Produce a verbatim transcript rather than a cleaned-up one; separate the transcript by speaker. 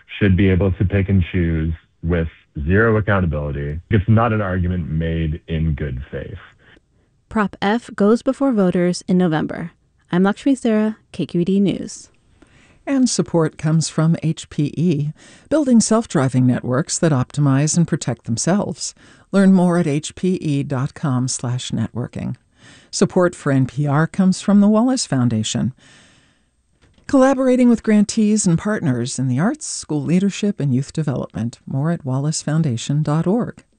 Speaker 1: should be able to pick and choose with zero accountability. It's not an argument made in good faith.
Speaker 2: Prop F goes before voters in November. I'm Lakshmi Sarah, K Q E D News.
Speaker 3: And support comes from H P E, building self-driving networks that optimize and protect themselves. Learn more at hpe.com slash networking. Support for N P R comes from the Wallace Foundation, collaborating with grantees and partners in the arts, school leadership, and youth development. More at wallace foundation dot org.